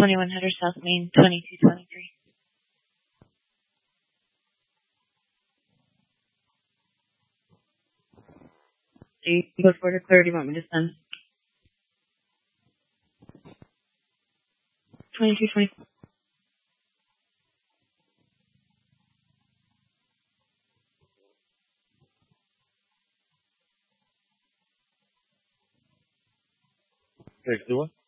21 Header South Main, 2223. Do you go for it or clear? Do you want me to send? 2224. Take 2.